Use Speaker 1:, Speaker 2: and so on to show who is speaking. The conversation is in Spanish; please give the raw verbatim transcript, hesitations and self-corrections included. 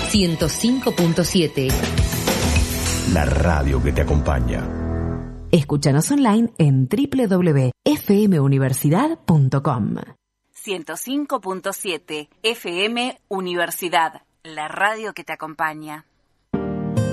Speaker 1: ciento cinco punto siete.
Speaker 2: La radio que te acompaña.
Speaker 3: Escúchanos online en doble u doble u doble u punto f m universidad punto com.
Speaker 4: ciento cinco punto siete F M Universidad, la radio que te acompaña.